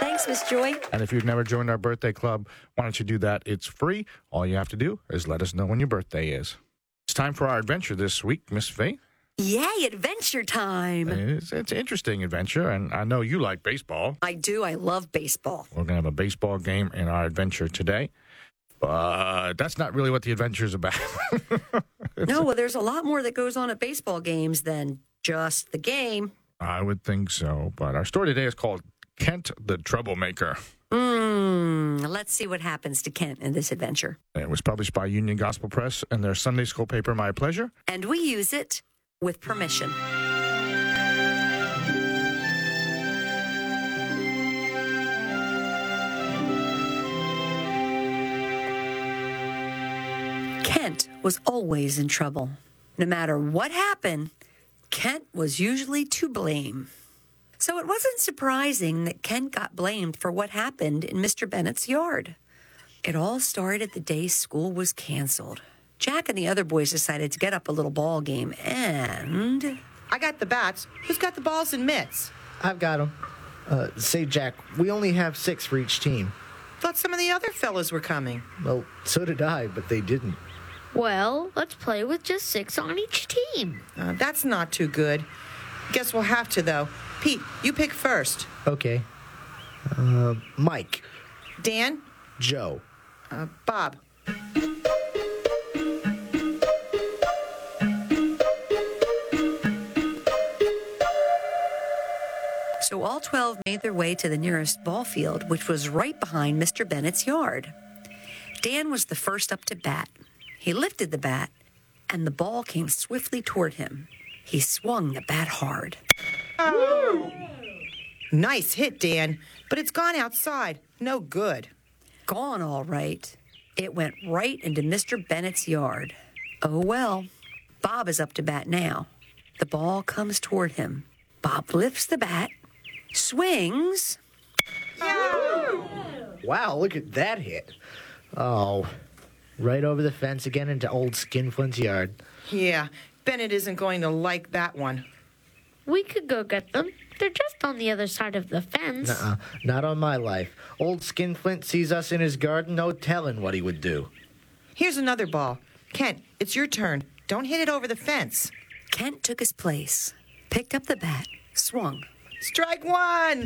Thanks, Miss Joy. And if you've never joined our birthday club, why don't you do that? It's free. All you have to do is let us know when your birthday is. It's time for our adventure this week, Miss Faye. Yay, adventure time. It's an interesting adventure, and I know you like baseball. I do. I love baseball. We're going to have a baseball game in our adventure today. But that's not really what the adventure is about. No, well, there's a lot more that goes on at baseball games than just the game. I would think so. But our story today is called Kent the Troublemaker. Let's see what happens to Kent in this adventure. It was published by Union Gospel Press in their Sunday school paper, My Pleasure. And we use it with permission. Kent was always in trouble. No matter what happened, Kent was usually to blame. So it wasn't surprising that Kent got blamed for what happened in Mr. Bennett's yard. It all started the day school was canceled. Jack and the other boys decided to get up a little ball game, and... I got the bats. Who's got the balls and mitts? I've got them. Say, Jack, we only have 6 for each team. Thought some of the other fellas were coming. Well, so did I, but they didn't. Well, let's play with just 6 on each team. That's not too good. Guess we'll have to, though. Pete, you pick first. Okay. Mike. Dan? Joe. Bob. So all 12 made their way to the nearest ball field, which was right behind Mr. Bennett's yard. Dan was the first up to bat. He lifted the bat, and the ball came swiftly toward him. He swung the bat hard. Oh. Nice hit, Dan, but it's gone outside. No good. Gone, all right. It went right into Mr. Bennett's yard. Oh, well. Bob is up to bat now. The ball comes toward him. Bob lifts the bat, swings. Wow, look at that hit. Oh, right over the fence again into old Skinflint's yard. Yeah, Bennett isn't going to like that one. We could go get them. They're just on the other side of the fence. Nuh-uh, not on my life. Old Skinflint sees us in his garden, no telling what he would do. Here's another ball. Kent, it's your turn. Don't hit it over the fence. Kent took his place, picked up the bat, swung. Strike 1.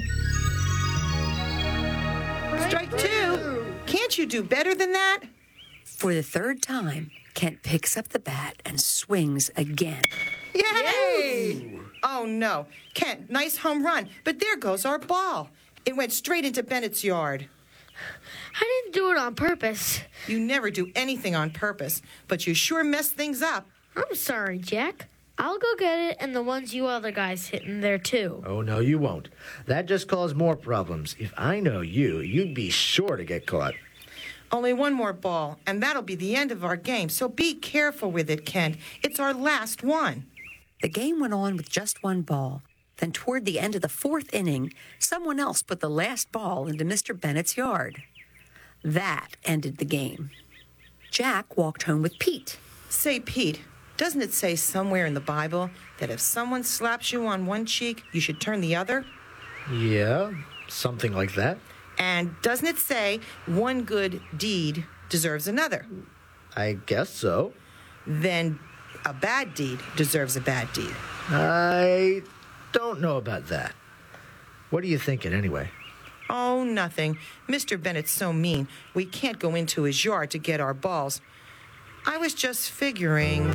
Strike 2. Can't you do better than that? For the third time, Kent picks up the bat and swings again. Yay! Oh, no. Kent, nice home run, but there goes our ball. It went straight into Bennett's yard. I didn't do it on purpose. You never do anything on purpose, but you sure mess things up. I'm sorry, Jack. I'll go get it and the ones you other guys hit in there, too. Oh, no, you won't. That just caused more problems. If I know you, you'd be sure to get caught. Only one more ball, and that'll be the end of our game, so be careful with it, Kent. It's our last one. The game went on with just one ball. Then toward the end of the 4th inning, someone else put the last ball into Mr. Bennett's yard. That ended the game. Jack walked home with Pete. Say, Pete, doesn't it say somewhere in the Bible that if someone slaps you on one cheek, you should turn the other? Yeah, something like that. And doesn't it say one good deed deserves another? I guess so. Then a bad deed deserves a bad deed. I don't know about that. What are you thinking, anyway? Oh, nothing. Mr. Bennett's so mean, we can't go into his yard to get our balls. I was just figuring...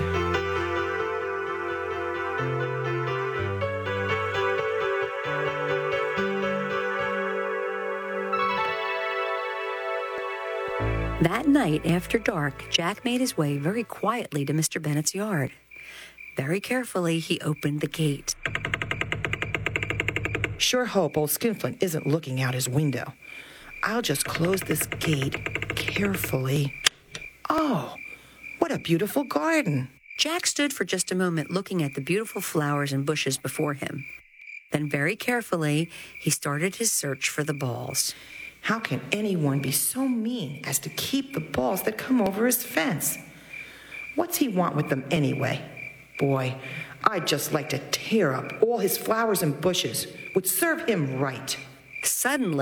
That night, after dark, Jack made his way very quietly to Mr. Bennett's yard. Very carefully, he opened the gate. Sure hope old Skinflint isn't looking out his window. I'll just close this gate carefully. Oh, what a beautiful garden. Jack stood for just a moment looking at the beautiful flowers and bushes before him. Then very carefully, he started his search for the balls. How can anyone be so mean as to keep the balls that come over his fence? What's he want with them anyway? Boy, I'd just like to tear up all his flowers and bushes. Would serve him right. Suddenly,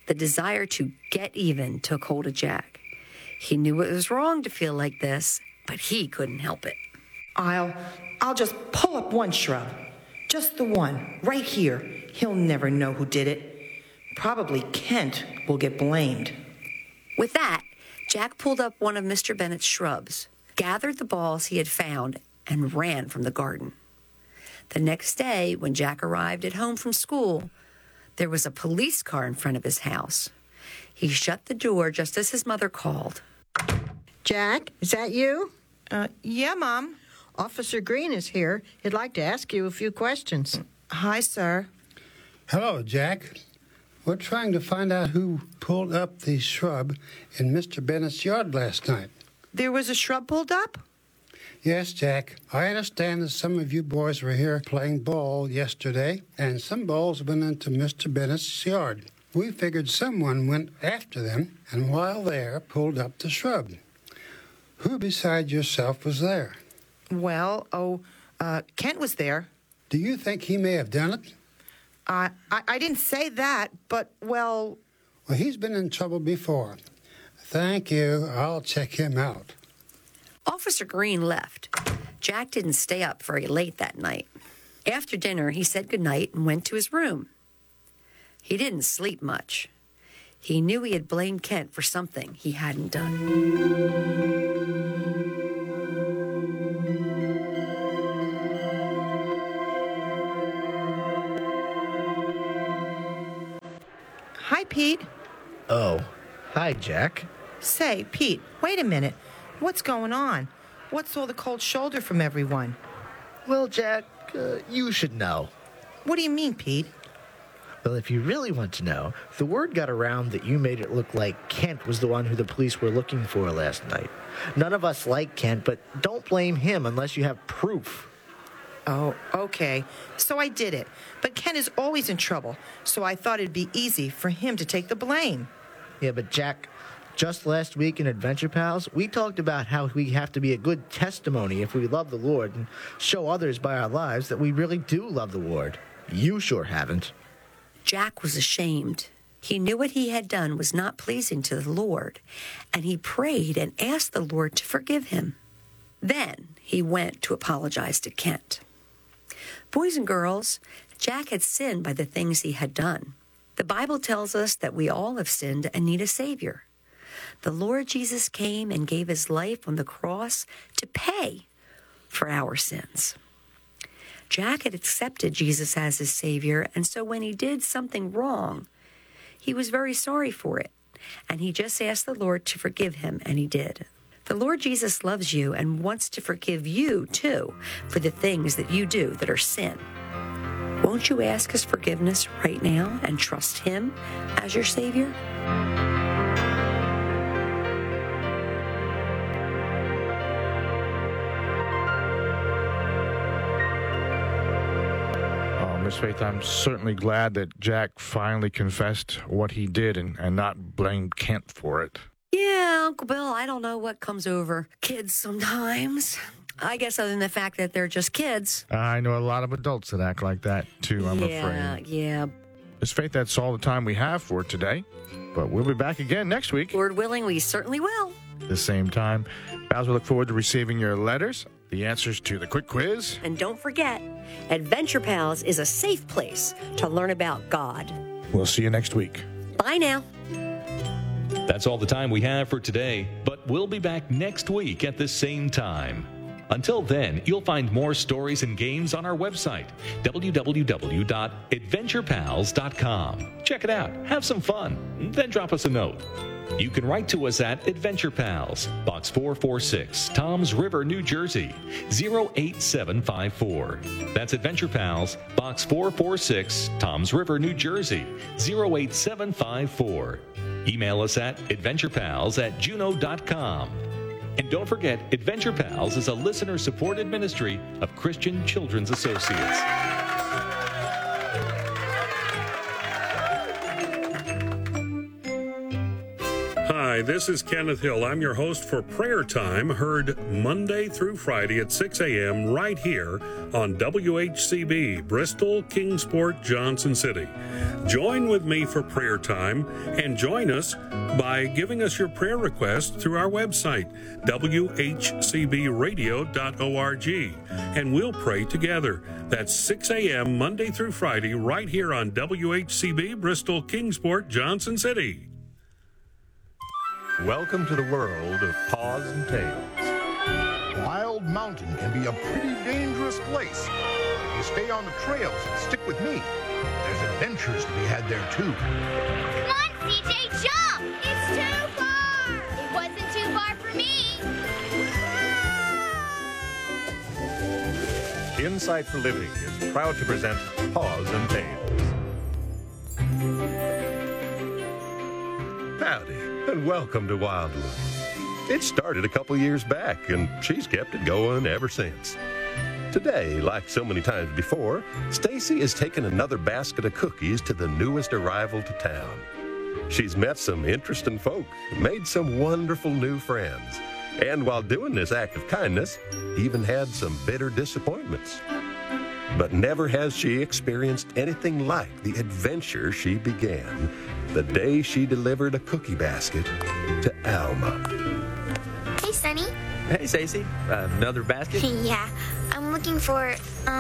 The desire to get even took hold of Jack. He knew it was wrong to feel like this, but he couldn't help it. I'll just pull up one shrub. Just the one, right here. He'll never know who did it. Probably Kent will get blamed. With that, Jack pulled up one of Mr. Bennett's shrubs, gathered the balls he had found, and ran from the garden. The next day, when Jack arrived at home from school, there was a police car in front of his house. He shut the door just as his mother called. Jack, is that you? Yeah, Mom. Officer Green is here. He'd like to ask you a few questions. Hi, sir. Hello, Jack. We're trying to find out who pulled up the shrub in Mr. Bennett's yard last night. There was a shrub pulled up? Yes, Jack. I understand that some of you boys were here playing ball yesterday, and some balls went into Mr. Bennett's yard. We figured someone went after them, and while there, pulled up the shrub. Who beside yourself was there? Well, Kent was there. Do you think he may have done it? I didn't say that, but, well... Well, he's been in trouble before. Thank you. I'll check him out. Officer Green left. Jack didn't stay up very late that night. After dinner, he said goodnight and went to his room. He didn't sleep much. He knew he had blamed Kent for something he hadn't done. Hi, Pete. Oh, hi, Jack. Say, Pete, wait a minute. What's going on? What's all the cold shoulder from everyone? Well, Jack, you should know. What do you mean, Pete? Well, if you really want to know, the word got around that you made it look like Kent was the one who the police were looking for last night. None of us like Kent, but don't blame him unless you have proof. Oh, okay. So I did it. But Ken is always in trouble, so I thought it'd be easy for him to take the blame. Yeah, but Jack, just last week in Adventure Pals, we talked about how we have to be a good testimony if we love the Lord and show others by our lives that we really do love the Lord. You sure haven't. Jack was ashamed. He knew what he had done was not pleasing to the Lord, and he prayed and asked the Lord to forgive him. Then he went to apologize to Kent. Boys and girls, Jack had sinned by the things he had done. The Bible tells us that we all have sinned and need a Savior. The Lord Jesus came and gave his life on the cross to pay for our sins. Jack had accepted Jesus as his Savior, and so when he did something wrong, he was very sorry for it, and he just asked the Lord to forgive him, and he did. The Lord Jesus loves you and wants to forgive you, too, for the things that you do that are sin. Won't you ask his forgiveness right now and trust him as your Savior? Miss Faith, I'm certainly glad that Jack finally confessed what he did and not blamed Kent for it. Yeah, Uncle Bill, I don't know what comes over kids sometimes. I guess other than the fact that they're just kids. I know a lot of adults that act like that, too, I'm afraid. Yeah. Miss Faith, that's all the time we have for today. But we'll be back again next week. Lord willing, we certainly will. At the same time, Pals, we look forward to receiving your letters, the answers to the quick quiz. And don't forget, Adventure Pals is a safe place to learn about God. We'll see you next week. Bye now. That's all the time we have for today, but we'll be back next week at the same time. Until then, you'll find more stories and games on our website, www.adventurepals.com. Check it out, have some fun, then drop us a note. You can write to us at Adventure Pals, Box 446, Toms River, New Jersey, 08754. That's Adventure Pals, Box 446, Toms River, New Jersey, 08754. Email us at adventurepals@juno.com. And don't forget, Adventure Pals is a listener-supported ministry of Christian Children's Associates. Hi, this is Kenneth Hill. I'm your host for Prayer Time, heard Monday through Friday at 6 a.m. right here on WHCB, Bristol, Kingsport, Johnson City. Join with me for Prayer Time and join us by giving us your prayer request through our website, WHCBradio.org, and we'll pray together. That's 6 a.m. Monday through Friday right here on WHCB, Bristol, Kingsport, Johnson City. Welcome to the world of Paws and Tails. Wild Mountain can be a pretty dangerous place. If you stay on the trails and stick with me, there's adventures to be had there too. Come on, CJ, jump! It's too far! It wasn't too far for me. Insight for Living is proud to present Paws and Tails. Howdy, and welcome to Wildwood. It started a couple years back, and she's kept it going ever since. Today, like so many times before, Stacy has taken another basket of cookies to the newest arrival to town. She's met some interesting folk, made some wonderful new friends, and while doing this act of kindness, even had some bitter disappointments. But never has she experienced anything like the adventure she began the day she delivered a cookie basket to Alma. Hey, Sonny. Hey, Stacy. Another basket? Yeah, I'm looking for,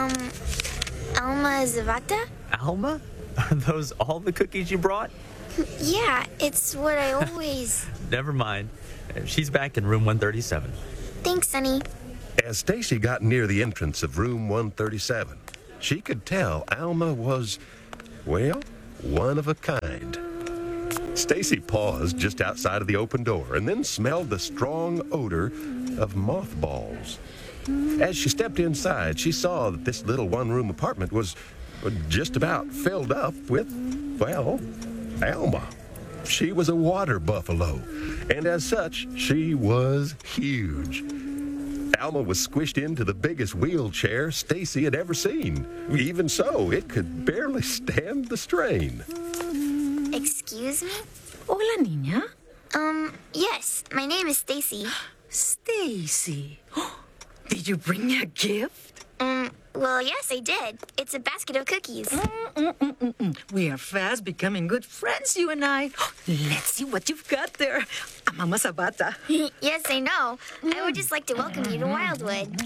Alma Zavata? Alma? Are those all the cookies you brought? Yeah, it's what I always... Never mind. She's back in room 137. Thanks, Sonny. As Stacy got near the entrance of room 137, she could tell Alma was, well, one of a kind. Stacy paused just outside of the open door and then smelled the strong odor of mothballs. As she stepped inside, she saw that this little one-room apartment was just about filled up with, well, Alma. She was a water buffalo, and as such, she was huge. Alma was squished into the biggest wheelchair Stacy had ever seen. Even so, it could barely stand the strain. Excuse me? Hola, niña. Yes, my name is Stacy. Stacy. Did you bring me a gift? Well, yes, I did. It's a basket of cookies. We are fast becoming good friends, you and I. Let's see what you've got there. Mama Zapata. Yes, I know. I would just like to welcome you to Wildwood.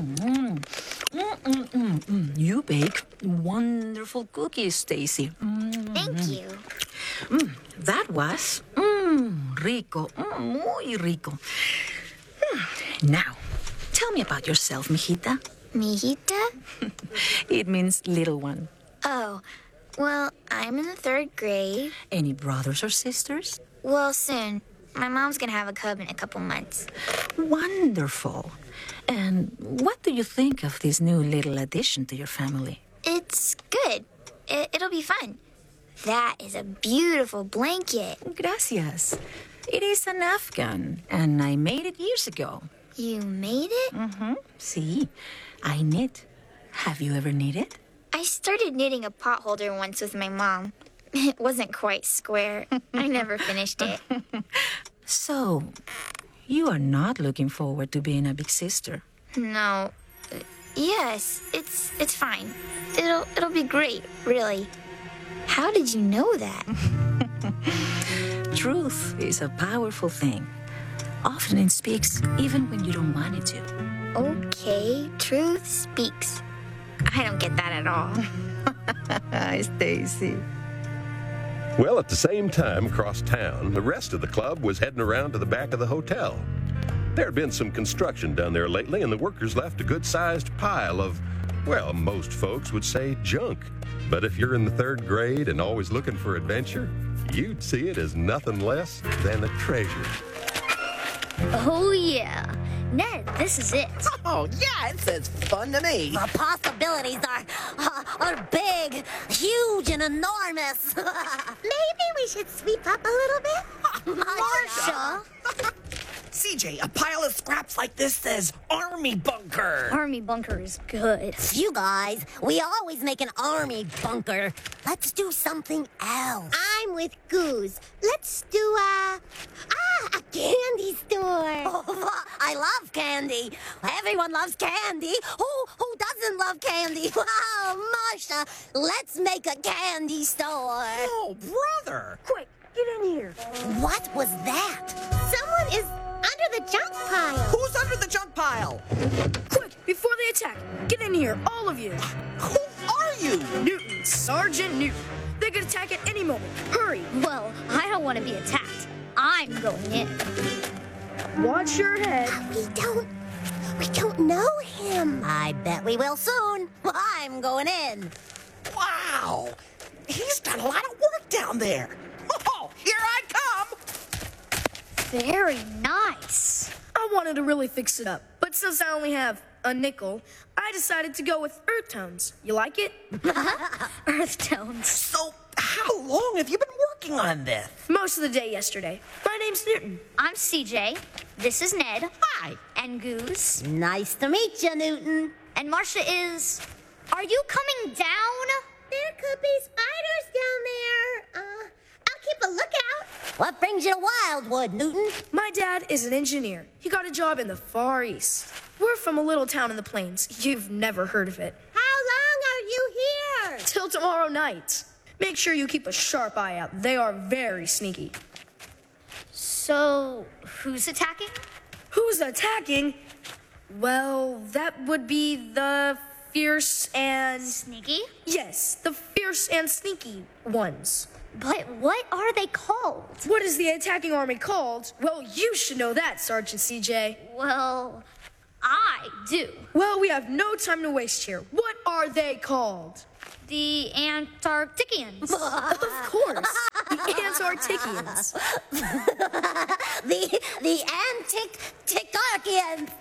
You bake wonderful cookies, Stacy. Thank you. That was rico. Muy rico. Now, tell me about yourself, mijita. Mijita? It means little one. Oh, well, I'm in the 3rd grade. Any brothers or sisters? Well, soon. My mom's gonna have a cub in a couple months. Wonderful. And what do you think of this new little addition to your family? It's good. It'll be fun. That is a beautiful blanket. Gracias. It is an Afghan, and I made it years ago. You made it? See, I knit. Have you ever knitted? I started knitting a pot holder once with my mom. It wasn't quite square. I never finished it. So, you are not looking forward to being a big sister? No. Yes, it's fine. It'll be great, really. How did you know that? Truth is a powerful thing. Often it speaks even when you don't want it to. Okay, truth speaks. I don't get that at all. Stacy. Well, at the same time, across town, the rest of the club was heading around to the back of the hotel. There had been some construction down there lately, and the workers left a good-sized pile of, well, most folks would say junk. But if you're in the 3rd grade and always looking for adventure, you'd see it as nothing less than a treasure. Oh, yeah. Ned, this is it. Oh, yeah, it says fun to me. The possibilities are big, huge, and enormous. Maybe we should sweep up a little bit? Marsha! CJ, a pile of scraps like this says Army Bunker. Army bunker is good. You guys, we always make an army bunker. Let's do something else. I'm with Goose. Let's do a candy store. Oh, I love candy. Everyone loves candy. Who doesn't love candy? Wow, Marsha, let's make a candy store. Oh, brother. Quick, get in here. What was that? Someone is under the junk pile. Who's under the junk pile? Quick, before they attack, get in here, all of you. Who are you? Newton, Sergeant Newton. They could attack at any moment. Hurry. Well, I don't want to be attacked. I'm going in. Watch your head. We don't know him. I bet we will soon. I'm going in. Wow. He's done a lot of work down there. Oh, here I come. Very nice. I wanted to really fix it up, but since I only have a nickel, I decided to go with earth tones. You like it? Earth tones. So, how long have you been working on this? Most of the day yesterday. My name's Newton. I'm CJ. This is Ned. Hi. And Goose. Nice to meet you, Newton. And Marsha is... Are you coming down? There could be spiders down there. I'll keep a lookout. What brings you to Wildwood, Newton? My dad is an engineer. He got a job in the Far East. We're from a little town in the plains. You've never heard of it. How long are you here? Till tomorrow night. Make sure you keep a sharp eye out. They are very sneaky. So, who's attacking? Who's attacking? Well, that would be the fierce and... Sneaky? Yes, the fierce and sneaky ones. But what are they called? What is the attacking army called? Well, you should know that, Sergeant CJ. Well, I do. Well, we have no time to waste here. What are they called? The Antarcticans. Of course, the Antarcticans. the Antarcticans.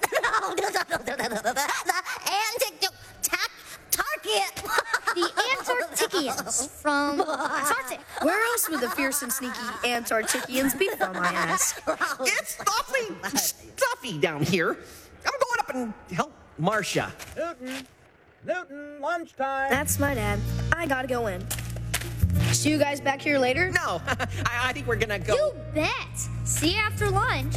The Antarcticans from Antarctic. Where else would the fierce and sneaky Antarcticans be from, I ask? It's stuffy down here. I'm going up and help Marsha. Newton, lunchtime. That's my dad. I gotta go in. See you guys back here later? No, I think we're gonna go. You bet. See you after lunch.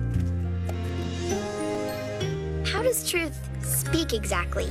How does truth speak exactly?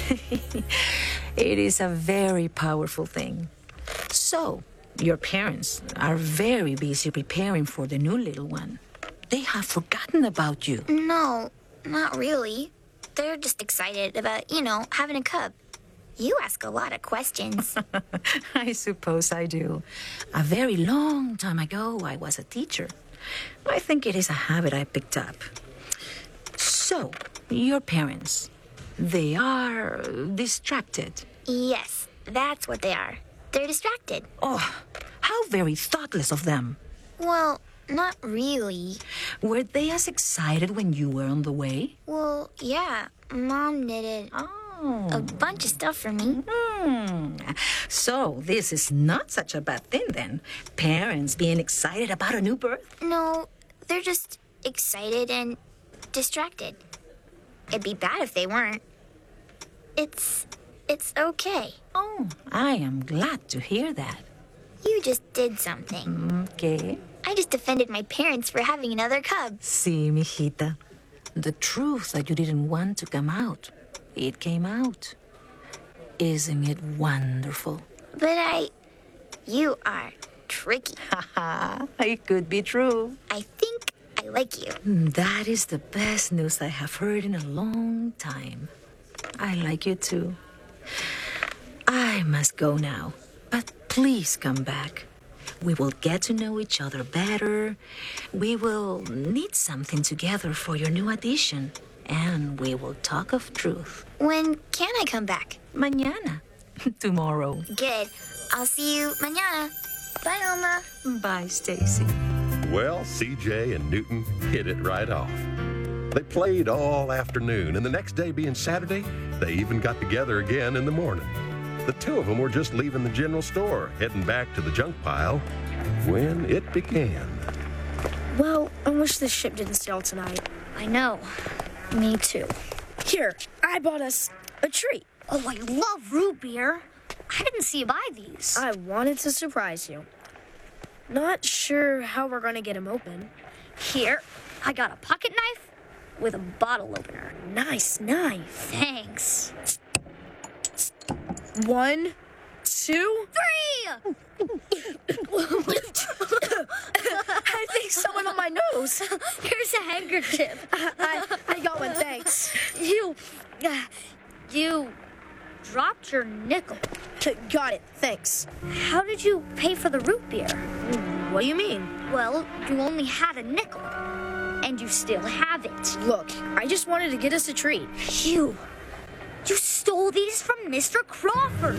It is a very powerful thing. So, your parents are very busy preparing for the new little one. They have forgotten about you. No, not really. They're just excited about, having a cub. You ask a lot of questions. I suppose I do. A very long time ago, I was a teacher. I think it is a habit I picked up. So, your parents, they are distracted. Yes, that's what they are. They're distracted. Oh, how very thoughtless of them. Well, not really. Were they as excited when you were on the way? Well, yeah. Mom knitted a bunch of stuff for me. So this is not such a bad thing then. Parents being excited about a new birth? No, they're just excited and distracted. It'd be bad if they weren't. It's okay. Oh, I am glad to hear that. You just did something. Okay. I just defended my parents for having another cub. See, mijita, the truth that you didn't want to come out, it came out. Isn't it wonderful? But you are tricky. Haha, it could be true. I think I like you. That is the best news I have heard in a long time. I like you too. I must go now, but please come back. We will get to know each other better. We will knit something together for your new addition. And we will talk of truth. When can I come back? Mañana. Tomorrow. Good. I'll see you mañana. Bye, Alma. Bye, Stacy. Well, CJ and Newton hit it right off. They played all afternoon, and the next day being Saturday, they even got together again in the morning. The two of them were just leaving the general store, heading back to the junk pile, when it began. Well, I wish this ship didn't sail tonight. I know. Me too. Here, I bought us a treat. Oh, I love root beer. I didn't see you buy these. I wanted to surprise you. Not sure how we're going to get them open. Here, I got a pocket knife with a bottle opener. Nice knife. Thanks. 1, 2, 3! I think someone on my nose. Here's a handkerchief. I got one, thanks. You dropped your nickel. Got it, thanks. How did you pay for the root beer? What do you mean? Well, you only had a nickel. And you still have it. Look, I just wanted to get us a treat. You stole these from Mr. Crawford.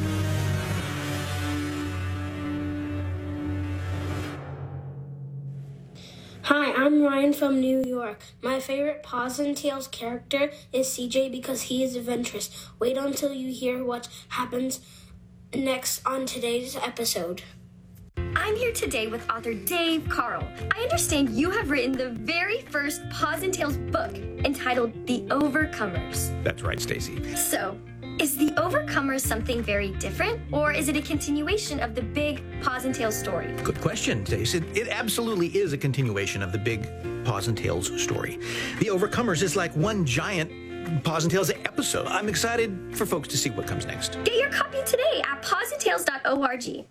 Hi, I'm Ryan from New York. My favorite Paws and Tails character is CJ because he is adventurous. Wait until you hear what happens next on today's episode. I'm here today with author Dave Carl. I understand you have written the very first Paws and Tails book entitled The Overcomers. That's right, Stacy. So, is The Overcomers something very different, or is it a continuation of the big Paws and Tails story? Good question, Stacy. It absolutely is a continuation of the big Paws and Tails story. The Overcomers is like one giant Paws and Tails episode. I'm excited for folks to see what comes next. Get your copy today at pawsandtails.org.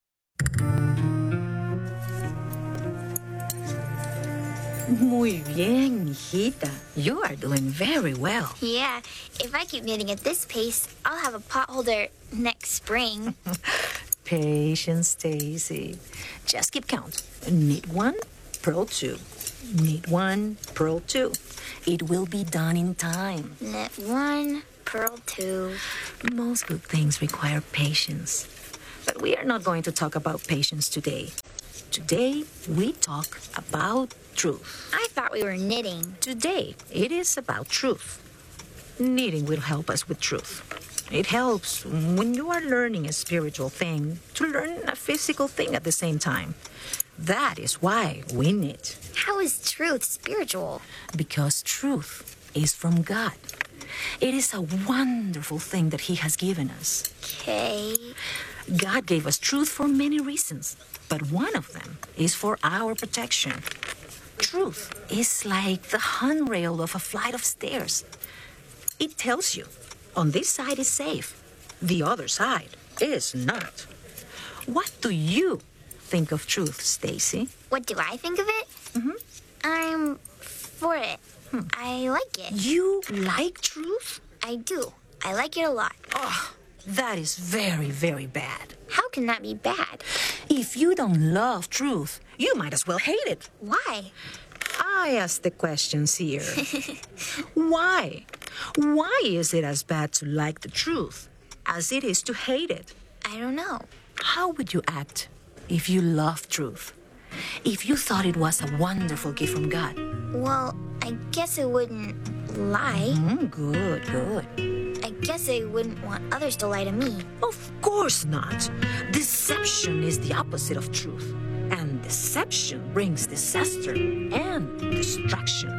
Muy bien, mijita. You are doing very well. Yeah, if I keep knitting at this pace, I'll have a potholder next spring. Patience, Stacy. Just keep count. Knit 1, purl 2. Knit 1, purl 2. It will be done in time. Knit 1, purl 2. Most good things require patience. But we are not going to talk about patience today. Today, we talk about truth. I thought we were knitting. Today, it is about truth. Knitting will help us with truth. It helps when you are learning a spiritual thing to learn a physical thing at the same time. That is why we knit. How is truth spiritual? Because truth is from God. It is a wonderful thing that He has given us. Okay. God gave us truth for many reasons, but one of them is for our protection. Truth is like the handrail of a flight of stairs. It tells you, on this side is safe, the other side is not. What do you think of truth, Stacy? What do I think of it? I'm for it. I like it. You like truth? I do. I like it a lot. Oh, that is very, very bad. How can that be bad? If you don't love truth, you might as well hate it. Why? I ask the questions here. Why? Why is it as bad to like the truth as it is to hate it? I don't know. How would you act if you loved truth? If you thought it was a wonderful gift from God? Well, I guess I wouldn't lie. Good, good. I guess I wouldn't want others to lie to me. Of course not. Deception is the opposite of truth. And deception brings disaster and destruction.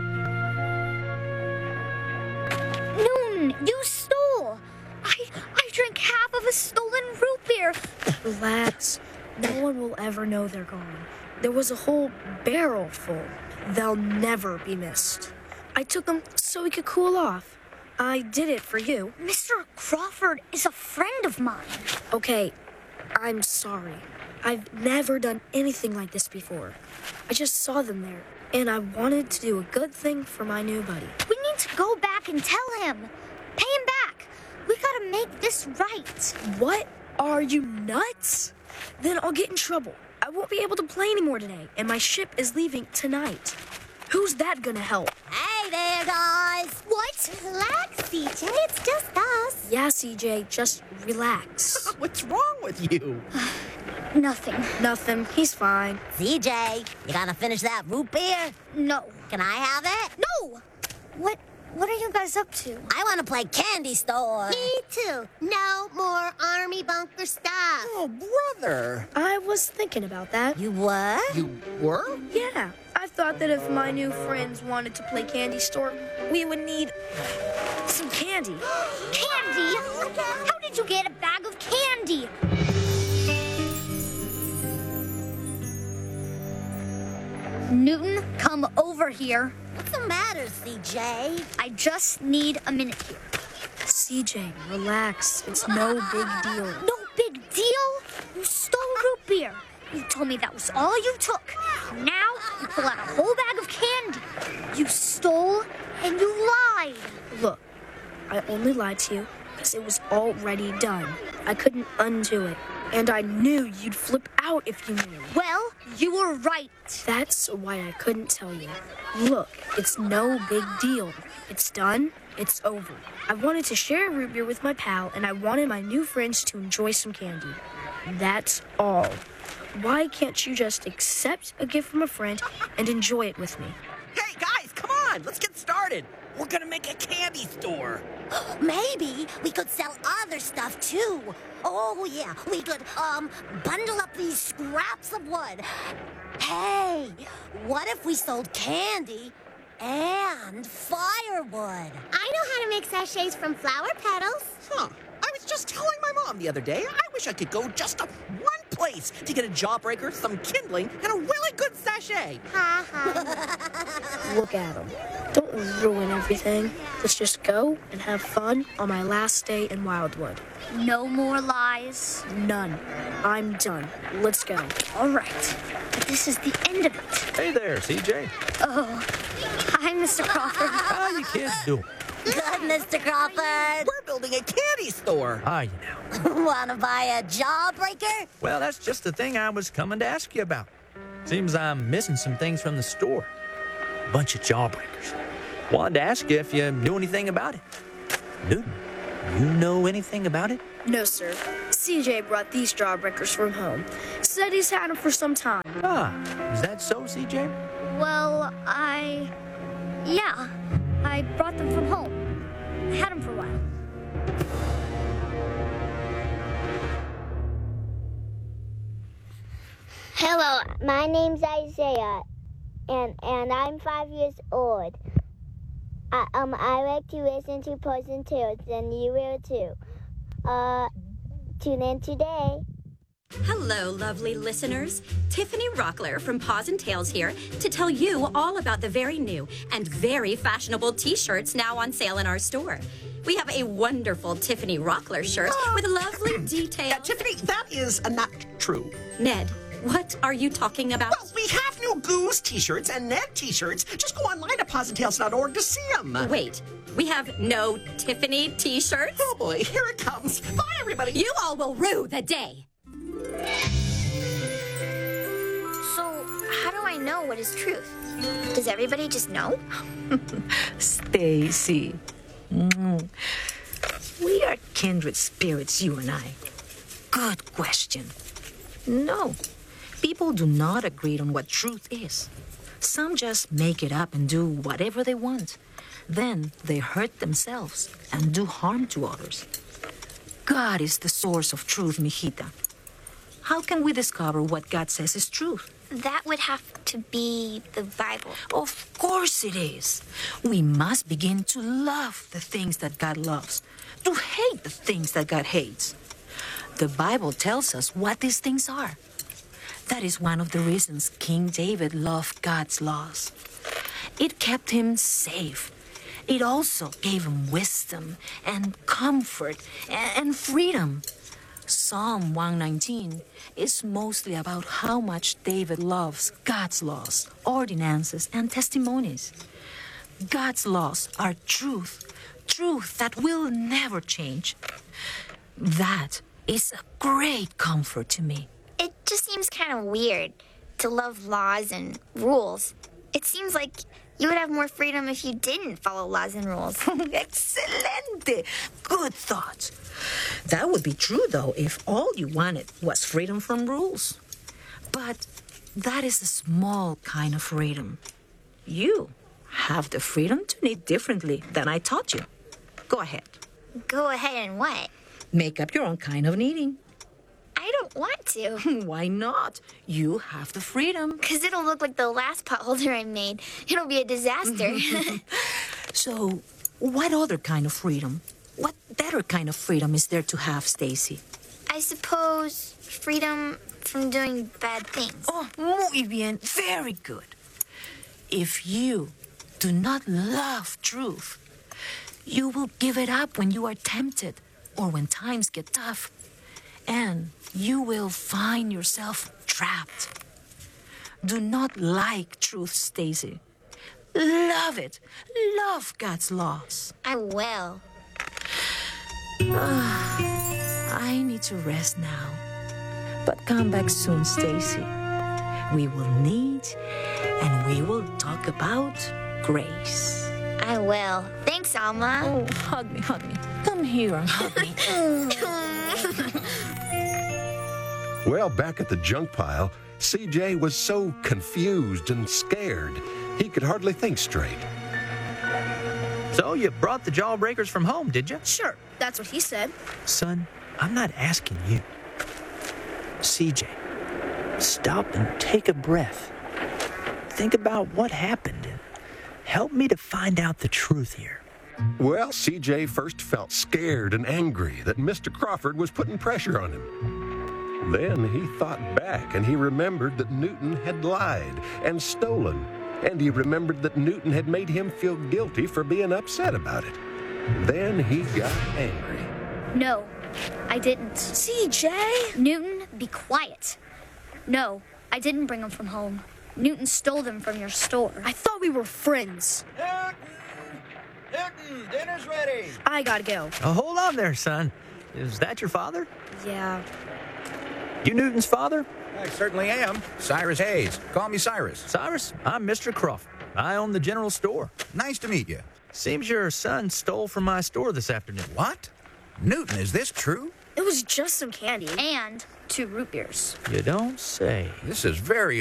Newton, you stole. I drank half of a stolen root beer. Relax. No one will ever know they're gone. There was a whole barrel full. They'll never be missed. I took them so we could cool off. I did it for you. Mr. Crawford is a friend of mine. Okay, I'm sorry. I've never done anything like this before. I just saw them there, and I wanted to do a good thing for my new buddy. We need to go back and tell him. Pay him back. We gotta make this right. What? Are you nuts? Then I'll get in trouble. I won't be able to play anymore today, and my ship is leaving tonight. Who's that gonna help? Hey there, guys. What? Relax, CJ. It's just us. Yeah, CJ, just relax. What's wrong with you? Nothing. Nothing. He's fine. CJ, you gonna finish that root beer? No. Can I have it? No! What are you guys up to? I want to play candy store. Me too. No more army bunker stuff. Oh, brother. I was thinking about that. You were? You were? Yeah, I thought thought that if my new friends wanted to play candy store, we would need some candy. Candy? How did you get a bag of candy? Newton, come over here. What's the matter, CJ? I just need a minute here. CJ, relax. It's no big deal. No big deal? You stole root beer. You told me that was all you took. Now you pull out a whole bag of candy. You stole and you lied. Look, I only lied to you because it was already done. I couldn't undo it. And I knew you'd flip out if you knew. Well, you were right. That's why I couldn't tell you. Look, it's no big deal. It's done. It's over. I wanted to share a root beer with my pal, and I wanted my new friends to enjoy some candy. That's all. Why can't you just accept a gift from a friend and enjoy it with me? Hey, guys, come on. Let's get started. We're going to make a candy store. Maybe we could sell other stuff, too. Oh, yeah, we could, bundle up these scraps of wood. Hey, what if we sold candy and firewood? I know how to make sachets from flower petals. Huh. I was just telling my mom the other day, I wish I could go just to one place to get a jawbreaker, some kindling, and a really good sachet. Ha ha. Look at them. Don't ruin everything. Let's just go and have fun on my last day in Wildwood. No more lies. None. I'm done. Let's go. All right. But this is the end of it. Hey there, CJ. Oh. Hi, Mr. Crawford. How you kids doing? Good, Mr. Crawford. We're building a candy store. You know. Wanna buy a jawbreaker? Well, that's just the thing I was coming to ask you about. Seems I'm missing some things from the store. A bunch of jawbreakers. Wanted to ask you if you knew anything about it. Newton, you know anything about it? No, sir. CJ brought these jawbreakers from home. Said he's had them for some time. Is that so, CJ? Well, yeah. I brought them from home. I had them for a while. Hello, my name's Isaiah, and I'm 5 years old. I like to listen to Paws and Tales, and you will too. Tune in today. Hello, lovely listeners. Tiffany Rockler from Paws and Tales here to tell you all about the very new and very fashionable t-shirts now on sale in our store. We have a wonderful Tiffany Rockler shirt with lovely details. Tiffany, that is not true. Ned, what are you talking about? Well, we have new Goose t-shirts and Ned t-shirts. Just go online to pawsandtails.org to see them. Wait, we have no Tiffany t-shirts? Oh boy, here it comes. Bye, everybody. You all will rue the day. So, how do I know what is truth? Does everybody just know? Stacy. We are kindred spirits, you and I. Good question. No, people do not agree on what truth is. Some just make it up and do whatever they want. Then they hurt themselves and do harm to others. God is the source of truth, mijita. How can we discover what God says is truth? That would have to be the Bible. Of course it is. We must begin to love the things that God loves, to hate the things that God hates. The Bible tells us what these things are. That is one of the reasons King David loved God's laws. It kept him safe. It also gave him wisdom and comfort and freedom. Psalm 119 is mostly about how much David loves God's laws, ordinances, and testimonies. God's laws are truth, truth that will never change. That is a great comfort to me. It just seems kind of weird to love laws and rules. It seems like you would have more freedom if you didn't follow laws and rules. Excelente! Good thought. That would be true, though, if all you wanted was freedom from rules. But that is a small kind of freedom. You have the freedom to knit differently than I taught you. Go ahead. Go ahead and what? Make up your own kind of knitting. I don't don't want to. Why not? You have the freedom. Because it'll look like the last potholder I made. It'll be a disaster. So, what other kind of freedom? What better kind of freedom is there to have, Stacy? I suppose freedom from doing bad things. Oh, muy bien. Very good. If you do not love truth, you will give it up when you are tempted or when times get tough. And you will find yourself trapped. Do not like truth, Stacy. Love it. Love God's laws. I will. I need to rest now. But come back soon, Stacy. We will meet and we will talk about grace. I will. Thanks, Alma. Oh, hug me. Come here and hug me. Well, back at the junk pile, CJ was so confused and scared, he could hardly think straight. So you brought the Jawbreakers from home, did you? Sure, that's what he said. Son, I'm not asking you. CJ, stop and take a breath. Think about what happened and help me to find out the truth here. Well, CJ first felt scared and angry that Mr. Crawford was putting pressure on him. Then he thought back and he remembered that Newton had lied and stolen. And he remembered that Newton had made him feel guilty for being upset about it. Then he got angry. No, I didn't. CJ! Newton, be quiet. No, I didn't bring them from home. Newton stole them from your store. I thought we were friends. Newton, dinner's ready. I gotta go. Oh, hold on there, son. Is that your father? Yeah. You Newton's father? I certainly am. Cyrus Hayes. Call me Cyrus. Cyrus, I'm Mr. Crawford. I own the general store. Nice to meet you. Seems your son stole from my store this afternoon. What? Newton, is this true? It was just some candy. And 2 root beers. You don't say. This is very